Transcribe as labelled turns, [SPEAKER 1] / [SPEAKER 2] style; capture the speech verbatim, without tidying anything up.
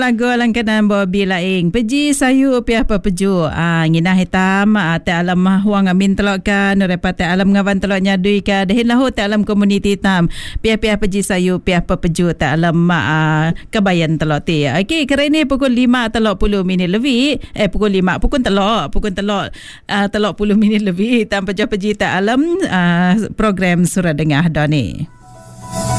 [SPEAKER 1] Lagu langkanan Bobby Laing Peji sayu piah pepeju ah nginah hitam ah, te alam huang amin telok ka nurepa te alam ngawan telok nyadui ka dehin lahu te alam komuniti hitam piah-piah peji sayu piah pepeju te alam ah, kebayan telok ti. Okey, kira ini pukul lima telok puluh minit lebih eh pukul lima pukul telok pukul telok ah, telok puluh minit lebih tanpa peji te alam ah, program Surat Dengah Doni.